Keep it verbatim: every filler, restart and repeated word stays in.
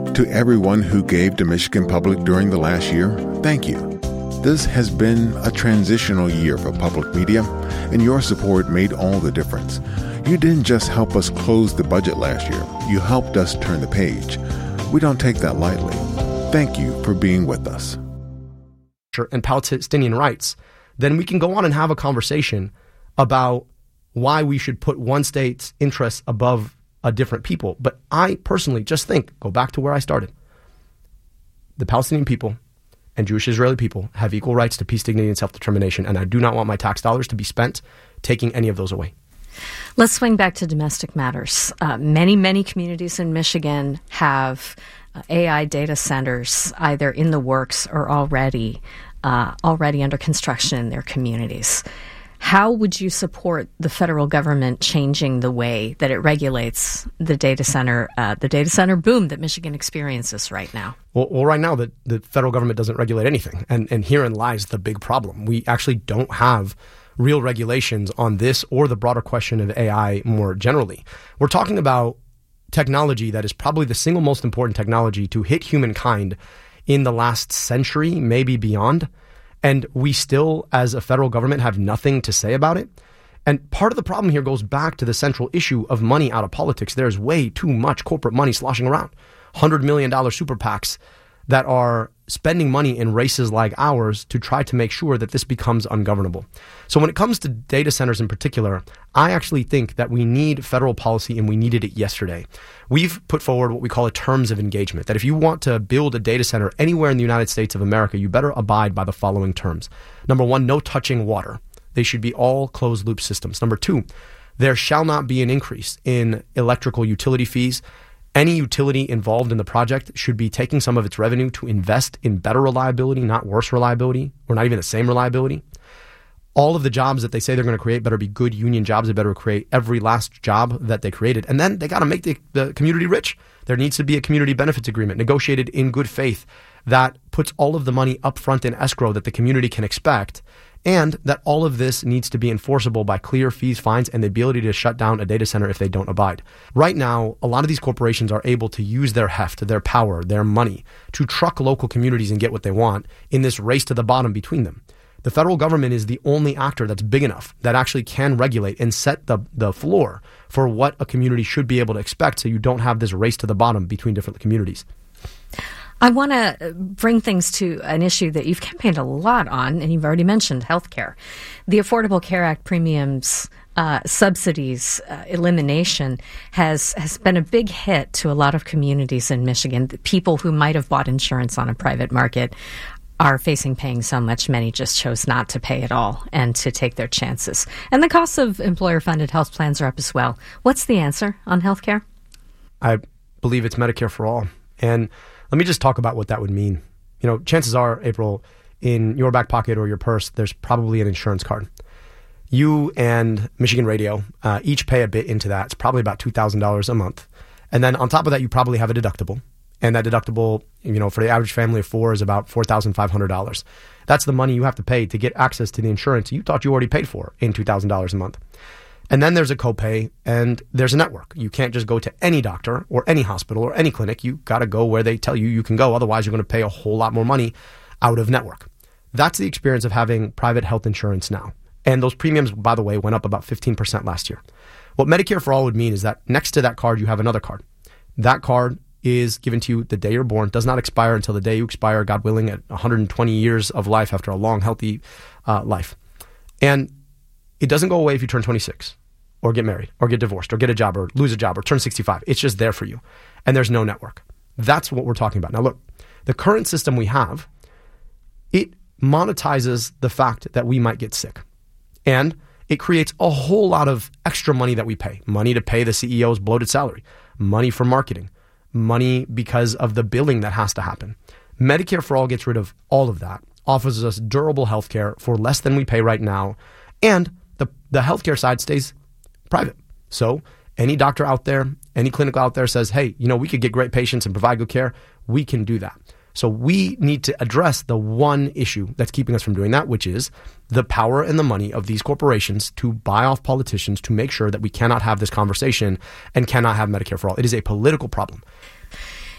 To everyone who gave to Michigan Public during the last year, thank you. This has been a transitional year for public media, and your support made all the difference. You didn't just help us close the budget last year, you helped us turn the page. We don't take that lightly. Thank you for being with us. And Palestinian rights, then we can go on and have a conversation about why we should put one state's interests above a different people. But I personally just think, go back to where I started. The Palestinian people and Jewish Israeli people have equal rights to peace, dignity, and self-determination, and I do not want my tax dollars to be spent taking any of those away. Let's swing back to domestic matters. Uh, many, many communities in Michigan have uh, A I data centers either in the works or already uh, already under construction in their communities. How would you support the federal government changing the way that it regulates the data center, uh, the data center boom that Michigan experiences right now? Well, well right now, the, the federal government doesn't regulate anything. And, and herein lies the big problem. We actually don't have real regulations on this or the broader question of A I more generally. We're talking about technology that is probably the single most important technology to hit humankind in the last century, maybe beyond. And we still, as a federal government, have nothing to say about it. And part of the problem here goes back to the central issue of money out of politics. There's way too much corporate money sloshing around. one hundred million dollars super PACs that are spending money in races like ours to try to make sure that this becomes ungovernable. So when it comes to data centers in particular, I actually think that we need federal policy, and we needed it yesterday. We've put forward what we call a terms of engagement, that if you want to build a data center anywhere in the United States of America, you better abide by the following terms. Number one, no touching water. They should be all closed loop systems. Number two, there shall not be an increase in electrical utility fees. Any utility involved in the project should be taking some of its revenue to invest in better reliability, not worse reliability, or not even the same reliability. All of the jobs that they say they're going to create better be good union jobs. They better create every last job that they created. And then they got to make the, the community rich. There needs to be a community benefits agreement negotiated in good faith that puts all of the money up front in escrow that the community can expect, and that all of this needs to be enforceable by clear fees, fines, and the ability to shut down a data center if they don't abide. Right now, a lot of these corporations are able to use their heft, their power, their money to truck local communities and get what they want in this race to the bottom between them. The federal government is the only actor that's big enough that actually can regulate and set the, the floor for what a community should be able to expect, so you don't have this race to the bottom between different communities. I want to bring things to an issue that you've campaigned a lot on, and you've already mentioned healthcare. The Affordable Care Act premiums, uh, subsidies, uh, elimination has has been a big hit to a lot of communities in Michigan. The people who might have bought insurance on a private market are facing paying so much, many just chose not to pay at all and to take their chances. And the costs of employer-funded health plans are up as well. What's the answer on healthcare? I believe it's Medicare for all. And let me just talk about what that would mean. You know, chances are, April, in your back pocket or your purse, there's probably an insurance card. You and Michigan Radio uh, each pay a bit into that. It's probably about two thousand dollars a month. And then on top of that, you probably have a deductible. And that deductible, you know, for the average family of four is about four thousand five hundred dollars. That's the money you have to pay to get access to the insurance you thought you already paid for in two thousand dollars a month. And then there's a copay and there's a network. You can't just go to any doctor or any hospital or any clinic. You got to go where they tell you you can go. Otherwise, you're going to pay a whole lot more money out of network. That's the experience of having private health insurance now. And those premiums, by the way, went up about fifteen percent last year. What Medicare for All would mean is that next to that card, you have another card. That card is given to you the day you're born, does not expire until the day you expire, God willing, at one hundred twenty years of life after a long, healthy uh, life. And it doesn't go away if you turn twenty-six or get married or get divorced or get a job or lose a job or turn sixty-five. It's just there for you. And there's no network. That's what we're talking about. Now, look, the current system we have, it monetizes the fact that we might get sick. And it creates a whole lot of extra money that we pay. Money to pay the C E O's bloated salary. Money for marketing. Money because of the billing that has to happen. Medicare for All gets rid of all of that, offers us durable health care for less than we pay right now, and the, the healthcare side stays private. So any doctor out there, any clinic out there says, hey, you know, we could get great patients and provide good care, we can do that. So we need to address the one issue that's keeping us from doing that, which is the power and the money of these corporations to buy off politicians to make sure that we cannot have this conversation and cannot have Medicare for All. It is a political problem.